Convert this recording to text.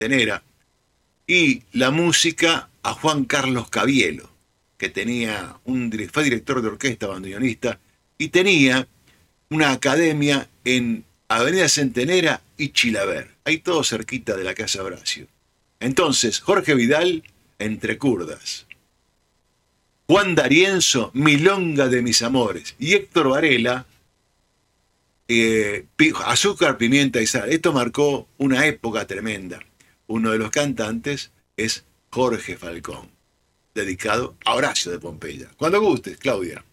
Centenera, y la música a Juan Carlos Cavielo, que fue director de orquesta, bandoneonista, y tenía una academia en Avenida Centenera y Chilaver, ahí todo cerquita de la Casa Horacio. Entonces, Jorge Vidal, Entre Curdas. Juan D'Arienzo, Milonga de mis amores. Y Héctor Varela, Azúcar, pimienta y sal. Esto marcó una época tremenda. Uno de los cantantes es Jorge Falcón, dedicado a Horacio de Pompeya. Cuando gustes, Claudia.